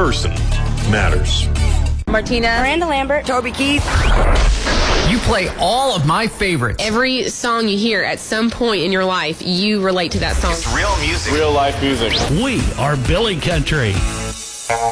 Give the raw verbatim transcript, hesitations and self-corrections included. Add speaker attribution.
Speaker 1: person matters.
Speaker 2: Martina,
Speaker 3: Miranda Lambert,
Speaker 2: Toby Keith.
Speaker 4: You play all of my favorites.
Speaker 5: Every song you hear at some point in your life, you relate to that song.
Speaker 6: It's real music.
Speaker 1: Real life music.
Speaker 7: We are Billy Country.